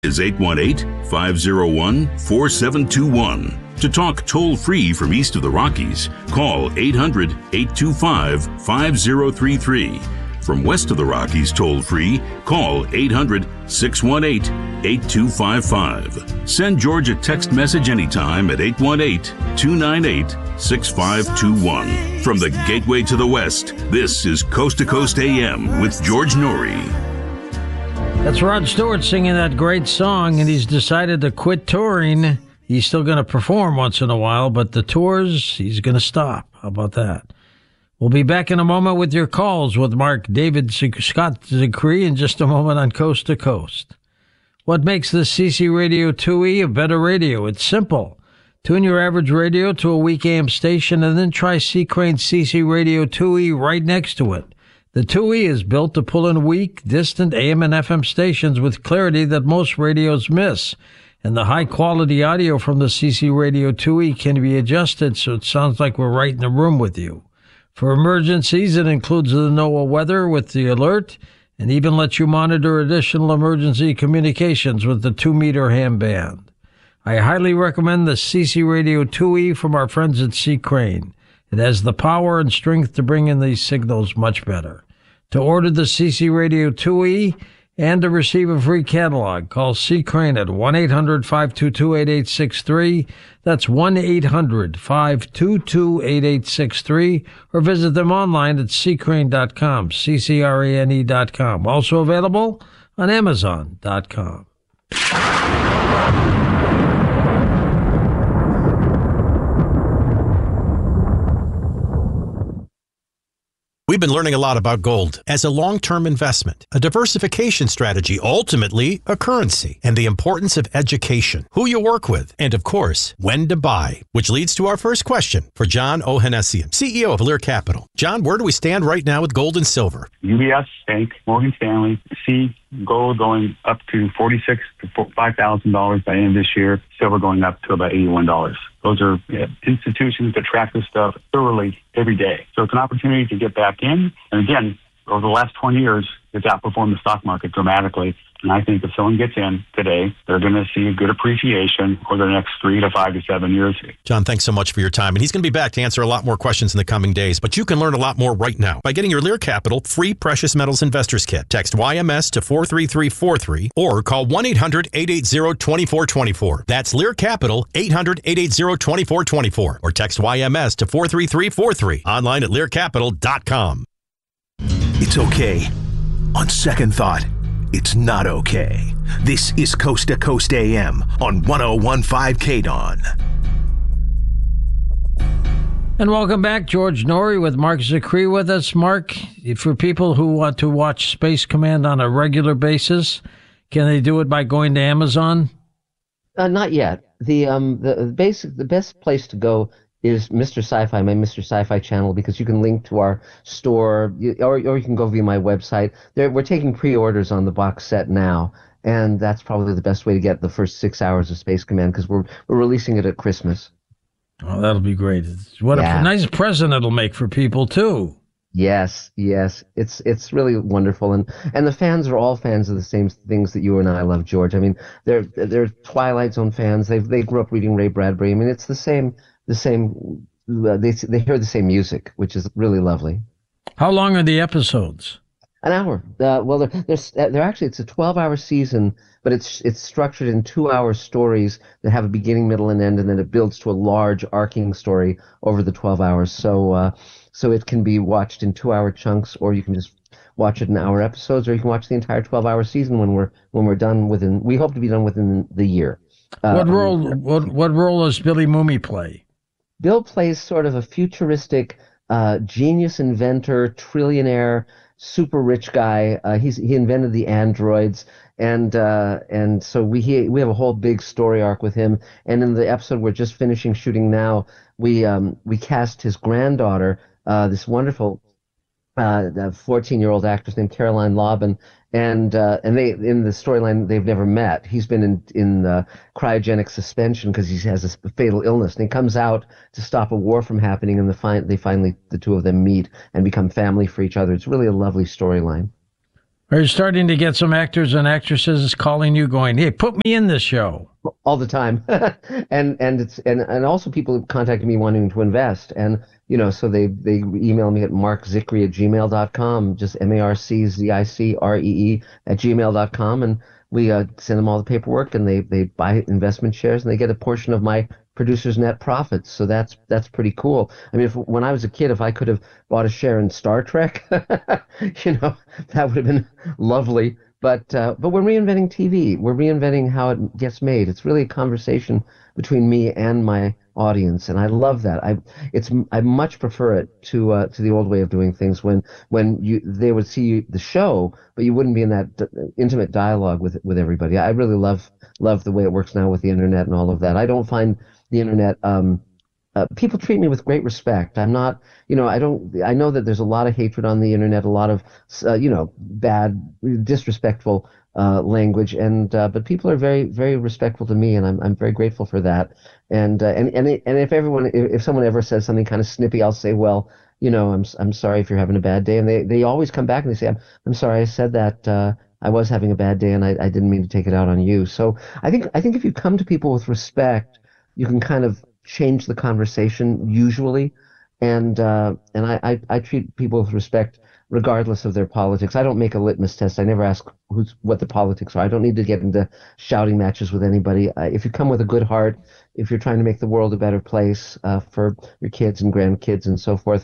is 818-501-4721. To talk toll-free from east of the Rockies, call 800-825-5033. From west of the Rockies toll-free, call 800-618-8255. Send George a text message anytime at 818-298-6521. From the Gateway to the West, this is Coast to Coast AM with George Noory. That's Rod Stewart singing that great song, and he's decided to quit touring. He's still going to perform once in a while, but the tours, he's going to stop. How about that? We'll be back in a moment with your calls with Mark David Scott Zicree in just a moment on Coast to Coast. What makes the CC Radio 2E a better radio? It's simple. Tune your average radio to a weak AM station and then try C. Crane's CC Radio 2E right next to it. The 2E is built to pull in weak, distant AM and FM stations with clarity that most radios miss. And the high-quality audio from the CC Radio 2E can be adjusted so it sounds like we're right in the room with you. For emergencies, it includes the NOAA weather with the alert and even lets you monitor additional emergency communications with the 2-meter ham band. I highly recommend the CC Radio 2E from our friends at C. Crane. It has the power and strength to bring in these signals much better. To order the CC Radio 2E and to receive a free catalog, call C. Crane at 1-800-522-8863. That's 1-800-522-8863. Or visit them online at ccrane.com, ccrane.com. Also available on Amazon.com. We've been learning a lot about gold as a long-term investment, a diversification strategy, ultimately a currency, and the importance of education, who you work with, and of course, when to buy, which leads to our first question for John Ohanessian, CEO of Lear Capital. John, where do we stand right now with gold and silver? UBS Bank, Morgan Stanley, see gold going up to $46,000 to $5,000 by the end of this year, silver going up to about $81. Those are institutions that track this stuff thoroughly every day. So it's an opportunity to get back in. And again, over the last 20 years, it's outperformed the stock market dramatically. And I think if someone gets in today, they're going to see a good appreciation over the next 3 to 5 to 7 years. John, thanks so much for your time. And he's going to be back to answer a lot more questions in the coming days. But you can learn a lot more right now by getting your Lear Capital free Precious Metals Investors Kit. Text YMS to 43343 or call 1-800-880-2424. That's Lear Capital, 800-880-2424. Or text YMS to 43343. Online at learcapital.com. It's okay. On second thought, it's not okay. This is Coast to Coast AM on 101.5 KDON. And welcome back, George Noory with Mark Zicree with us. Mark, for people who want to watch Space Command on a regular basis, can they do it by going to Amazon? Not yet. The best place to go is Mr. Sci-Fi, my Mr. Sci-Fi channel, because you can link to our store, or you can go via my website. We're taking pre-orders on the box set now, and that's probably the best way to get the first 6 hours of Space Command, because we're releasing it at Christmas. Oh, that'll be great. What a nice present it'll make for people, too. Yes. It's really wonderful, and the fans are all fans of the same things that you and I love, George. I mean, they're Twilight Zone fans. They grew up reading Ray Bradbury. I mean, it's the same. They hear the same music, which is really lovely. How long are the episodes? An hour. Well, they're actually, it's a 12-hour season, but it's structured in 2-hour stories that have a beginning, middle, and end, and then it builds to a large arcing story over the 12 hours. So it can be watched in 2-hour chunks, or you can just watch it in hour episodes, or you can watch the entire 12-hour season when we're done we hope to be done within the year. What role does Billy Mooney play? Bill plays sort of a futuristic genius inventor, trillionaire, super rich guy. He invented the androids, and so we have a whole big story arc with him. And in the episode we're just finishing shooting now, we cast his granddaughter, this wonderful 14-year-old actress named Caroline Laubin, and they, in the storyline, they've never met. He's been in cryogenic suspension because he has a fatal illness, and he comes out to stop a war from happening, and the two of them meet and become family for each other. It's really a lovely storyline. Are you starting to get some actors and actresses calling you going, hey, put me in this show? All the time. and also people have contacted me wanting to invest. And, so they email me at marczicree@gmail.com, just MARCZICREE @gmail.com. And we send them all the paperwork, and they buy investment shares, and they get a portion of my producer's net profits. So that's pretty cool. I mean, when I was a kid, if I could have bought a share in Star Trek, that would have been lovely. But we're reinventing TV. We're reinventing how it gets made. It's really a conversation between me and my audience, and I love that. I much prefer it to the old way of doing things when they would see the show, but you wouldn't be in that intimate dialogue with everybody. I really love the way it works now with the internet and all of that. I don't find the internet. People treat me with great respect. I'm not, I know that there's a lot of hatred on the internet, a lot of, bad, disrespectful language, but people are very, very respectful to me, and I'm very grateful for that. And if someone ever says something kind of snippy, I'll say, well, I'm sorry if you're having a bad day, and they always come back and they say, I'm sorry I said that. I was having a bad day, and I didn't mean to take it out on you. So I think if you come to people with respect, you can kind of change the conversation usually, and I treat people with respect regardless of their politics. I don't make a litmus test. I never ask what the politics are. I don't need to get into shouting matches with anybody. If you come with a good heart, if you're trying to make the world a better place for your kids and grandkids and so forth,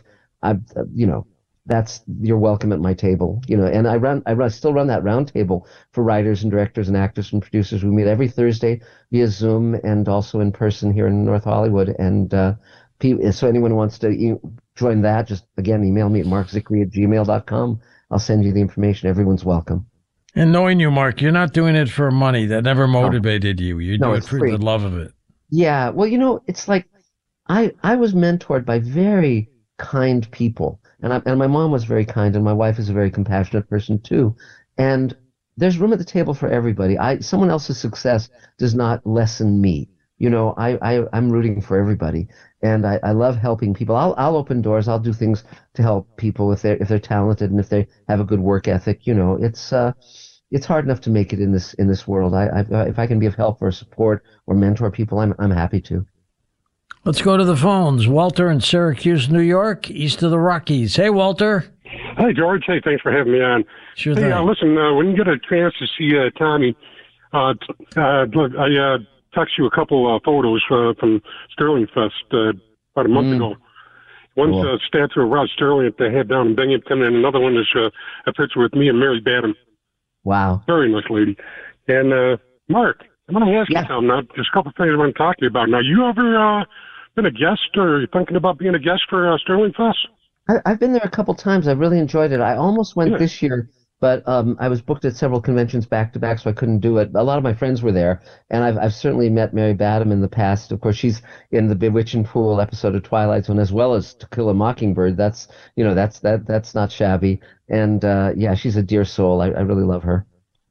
you're welcome at my table. And I still run that round table for writers and directors and actors and producers. We meet every Thursday via Zoom and also in person here in North Hollywood. And so anyone who wants to join that, just again email me at marczicree@gmail.com. I'll send you the information. Everyone's welcome. And knowing you, Mark, you're not doing it for money. That never motivated you. You do it for free. the love of it. Yeah. Well, it's like I was mentored by very kind people. And my mom was very kind, and my wife is a very compassionate person too. And there's room at the table for everybody. Someone else's success does not lessen me. I'm rooting for everybody, and I love helping people. I'll open doors. I'll do things to help people if they're talented and if they have a good work ethic. It's hard enough to make it in this world. If I can be of help or support or mentor people, I'm happy to. Let's go to the phones. Walter in Syracuse, New York, east of the Rockies. Hey, Walter. Hey, George. Hey, thanks for having me on. Sure thing. Listen, when you get a chance to see Tommy, look, I text you a couple photos from Sterling Fest about a month ago. One's a statue of Rod Sterling that they had down in Binghamton, and another one is a picture with me and Mary Badham. Wow. Very nice lady. And, Mark, I'm going to ask you something. There's a couple of things I want to talk to you about. Now, you ever been a guest or thinking about being a guest for Sterling Fest? I've been there a couple times. I really enjoyed it. I almost went this year, but I was booked at several conventions back to back, so I couldn't do it. A lot of my friends were there, and I've certainly met Mary Badham in the past. Of course, she's in the Bewitching Pool episode of Twilight Zone, as well as To Kill a Mockingbird. That's not shabby. And she's a dear soul. I really love her.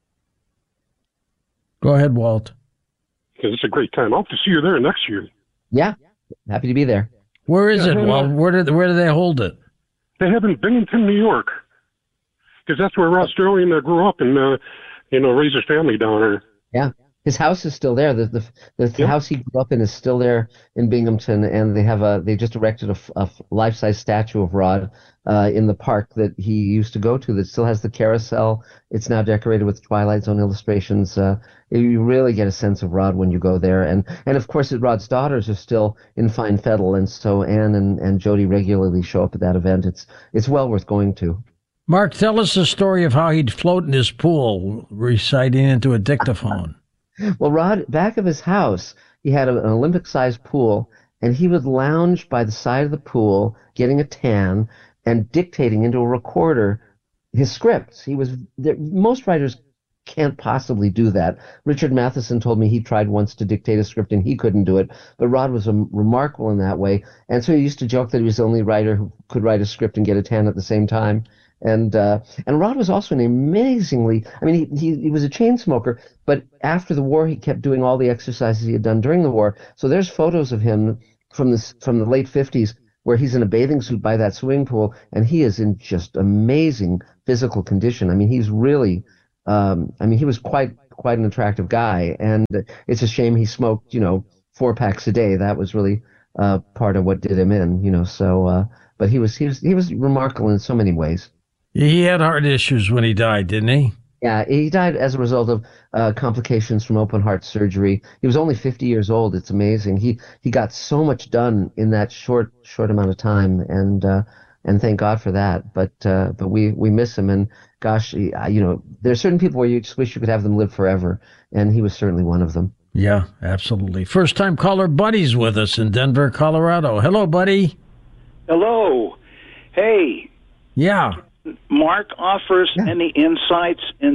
Go ahead, Walt. Because it's a great time. I'll have to see you there next year. Yeah, happy to be there. Where is it? Well, where do they hold it? They have in Binghamton, New York. Because that's where Rod Sterling grew up and raised his family down there. Yeah, his house is still there. The house he grew up in is still there in Binghamton, and they just erected a life-size statue of Rod in the park that he used to go to. That still has the carousel. It's now decorated with Twilight Zone illustrations. You really get a sense of Rod when you go there, and of course, Rod's daughters are still in fine fettle, and so Anne and Jody regularly show up at that event. It's well worth going to. Mark, tell us the story of how he'd float in his pool, reciting into a dictaphone. Well, Rod, back of his house, he had an Olympic-sized pool, and he would lounge by the side of the pool, getting a tan, and dictating into a recorder his scripts. Most writers can't possibly do that. Richard Matheson told me he tried once to dictate a script, and he couldn't do it, but Rod was remarkable in that way, and so he used to joke that he was the only writer who could write a script and get a tan at the same time. And Rod was also an amazingly, he was a chain smoker, but after the war, he kept doing all the exercises he had done during the war. So there's photos of him from the late 50s where he's in a bathing suit by that swimming pool, and he is in just amazing physical condition. I mean, he's really, he was quite an attractive guy, and it's a shame he smoked, 4 packs a day. That was really part of what did him in, So, but he was remarkable in so many ways. He had heart issues when he died, didn't he? Yeah, he died as a result of complications from open heart surgery. He was only 50 years old. It's amazing. He got so much done in that short amount of time, and thank God for that. But we miss him, and gosh, there's certain people where you just wish you could have them live forever, and he was certainly one of them. Yeah, absolutely. First time caller Buddy's with us in Denver, Colorado. Hello, Buddy. Hello. Hey. Yeah. Mark offers any insights